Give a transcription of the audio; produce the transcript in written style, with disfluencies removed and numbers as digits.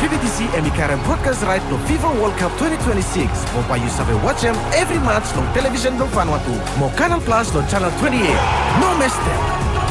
PBTC emikarang broadcast right to FIFA World Cup 2026. Mau payu sampai watch every match on television do Vanuatu. Mau Canal Plus do channel 28. No mistake.